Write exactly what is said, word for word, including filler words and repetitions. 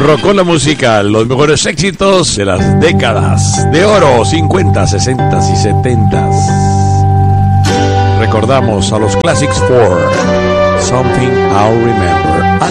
Rocola Musical, los mejores éxitos de las décadas de oro, cincuenta, sesenta y setenta. Recordamos a los Classics four, Something I'll Remember.